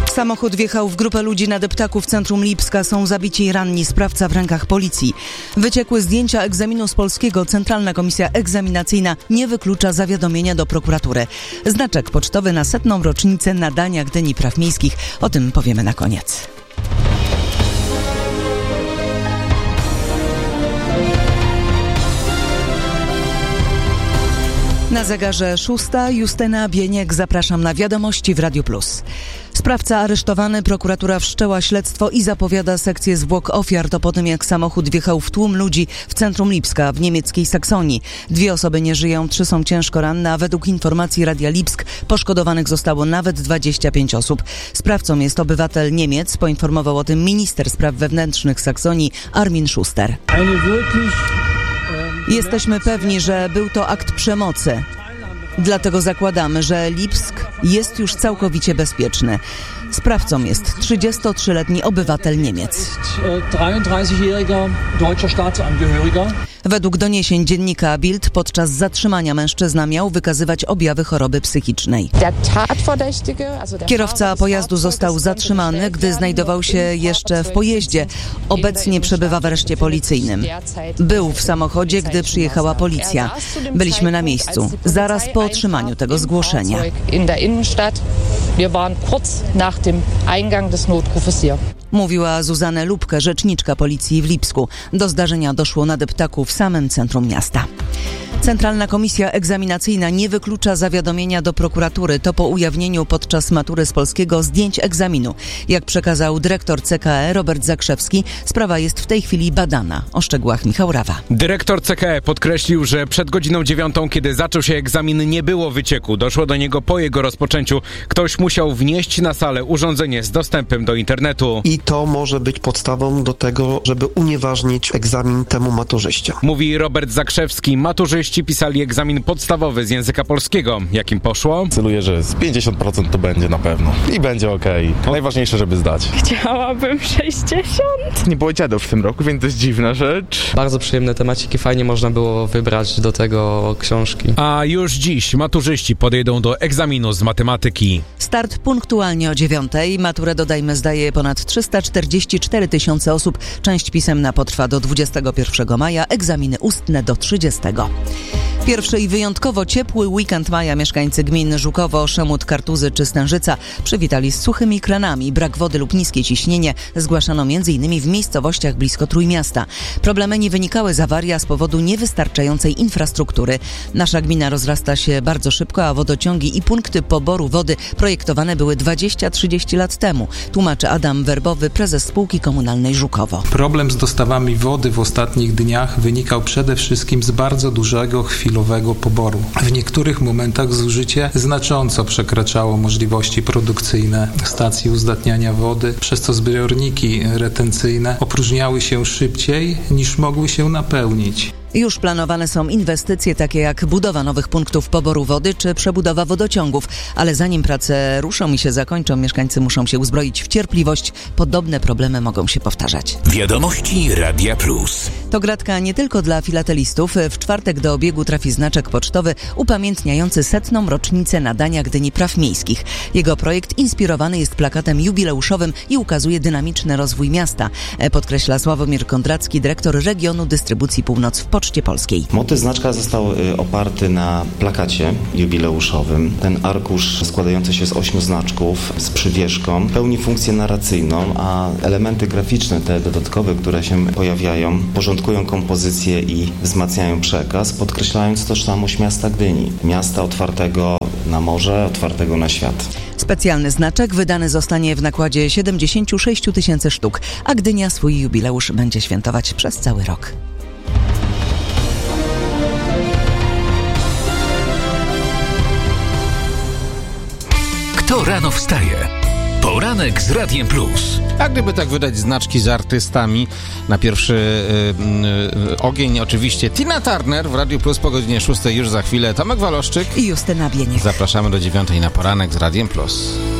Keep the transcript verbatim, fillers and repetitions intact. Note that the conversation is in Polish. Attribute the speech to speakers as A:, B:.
A: Samochód wjechał w grupę ludzi na deptaku w centrum Lipska. Są zabici i ranni, sprawca w rękach policji. Wyciekły zdjęcia egzaminu z polskiego. Centralna Komisja Egzaminacyjna nie wyklucza zawiadomienia do prokuratury. Znaczek pocztowy na setną rocznicę nadania Gdyni Praw Miejskich. O tym powiemy na koniec. Na zegarze szósta, Justyna Bieniek, zapraszam na wiadomości w Radiu Plus. Sprawca aresztowany, prokuratura wszczęła śledztwo i zapowiada sekcję zwłok ofiar. To po tym, jak samochód wjechał w tłum ludzi w centrum Lipska w niemieckiej Saksonii. Dwie osoby nie żyją, trzy są ciężko ranne, a według informacji Radia Lipsk poszkodowanych zostało nawet dwadzieścia pięć osób. Sprawcą jest obywatel Niemiec, poinformował o tym minister spraw wewnętrznych Saksonii Armin Schuster. Jesteśmy pewni, że był to akt przemocy. Dlatego zakładamy, że Lipsk jest już całkowicie bezpieczny. Sprawcą jest trzydziestotrzyletni obywatel Niemiec. Według doniesień dziennika Bild podczas zatrzymania mężczyzna miał wykazywać objawy choroby psychicznej. Kierowca pojazdu został zatrzymany, gdy znajdował się jeszcze w pojeździe. Obecnie przebywa w areszcie policyjnym. Był w samochodzie, gdy przyjechała policja. Byliśmy na miejscu, zaraz po otrzymaniu tego zgłoszenia. Mówiła Zuzanna Lubke, rzeczniczka policji w Lipsku. Do zdarzenia doszło na deptaku w samym centrum miasta. Centralna Komisja Egzaminacyjna nie wyklucza zawiadomienia do prokuratury. To po ujawnieniu podczas matury z polskiego zdjęć egzaminu. Jak przekazał dyrektor C K E Robert Zakrzewski, sprawa jest w tej chwili badana. O szczegółach Michał Rawa.
B: Dyrektor C K E podkreślił, że przed godziną dziewiątą, kiedy zaczął się egzamin, nie było wycieku. Doszło do niego po jego rozpoczęciu. Ktoś musiał wnieść na salę urządzenie z dostępem do internetu.
C: I to może być podstawą do tego, żeby unieważnić egzamin temu maturzyście.
B: Mówi Robert Zakrzewski. Maturzyści pisali egzamin podstawowy z języka polskiego. Jak im poszło?
D: Celuję, że z pięćdziesiąt procent to będzie na pewno. I będzie okej. Okay. Najważniejsze, żeby zdać.
E: Chciałabym sześćdziesiąt.
F: Nie było dziadów w tym roku, więc to jest dziwna rzecz.
G: Bardzo przyjemne temaciki, fajnie można było wybrać do tego książki.
B: A już dziś maturzyści podejdą do egzaminu z matematyki.
A: Start punktualnie o dziewiątej. Maturę, dodajmy, zdaje ponad trzysta czterdzieści cztery tysiące osób. Część pisemna potrwa do dwudziestego pierwszego maja, egzaminy ustne do trzydziestego. Pierwszy i wyjątkowo ciepły weekend maja mieszkańcy gmin Żukowo, Szemut, Kartuzy czy Stężyca przywitali z suchymi kranami. Brak wody lub niskie ciśnienie zgłaszano m.in. w miejscowościach blisko Trójmiasta. Problemy nie wynikały z awarii, a z powodu niewystarczającej infrastruktury. Nasza gmina rozrasta się bardzo szybko, a wodociągi i punkty poboru wody projektowane były dwadzieścia trzydzieści lat temu, tłumaczy Adam Werbowy, prezes spółki komunalnej Żukowo.
H: Problem z dostawami wody w ostatnich dniach wynikał przede wszystkim z bardzo dużego chwilowego poboru. W niektórych momentach zużycie znacząco przekraczało możliwości produkcyjne stacji uzdatniania wody, przez co zbiorniki retencyjne opróżniały się szybciej niż mogły się napełnić.
A: Już planowane są inwestycje takie jak budowa nowych punktów poboru wody czy przebudowa wodociągów, ale zanim prace ruszą i się zakończą, mieszkańcy muszą się uzbroić w cierpliwość. Podobne problemy mogą się powtarzać.
I: Wiadomości Radia Plus.
A: To gratka nie tylko dla filatelistów. W czwartek do obiegu trafi znaczek pocztowy upamiętniający setną rocznicę nadania Gdyni Praw Miejskich. Jego projekt inspirowany jest plakatem jubileuszowym i ukazuje dynamiczny rozwój miasta, podkreśla Sławomir Kondracki, dyrektor regionu dystrybucji Północ w Poczcie Polskiej.
J: Motyw znaczka został oparty na plakacie jubileuszowym. Ten arkusz składający się z ośmiu znaczków z przywieszką pełni funkcję narracyjną, a elementy graficzne, te dodatkowe, które się pojawiają, porządkują kompozycję i wzmacniają przekaz, podkreślając tożsamość miasta Gdyni. Miasta otwartego na morze, otwartego na świat.
A: Specjalny znaczek wydany zostanie w nakładzie siedemdziesiąt sześć tysięcy sztuk, a Gdynia swój jubileusz będzie świętować przez cały rok.
I: Kto rano wstaje? Poranek z Radiem Plus.
K: A gdyby tak wydać znaczki z artystami, na pierwszy yy, yy, ogień oczywiście Tina Turner w Radiu Plus po godzinie szóstej już za chwilę. Tomek Waloszczyk
A: i Justyna Bieniek.
K: Zapraszamy do dziewiątej na Poranek z Radiem Plus.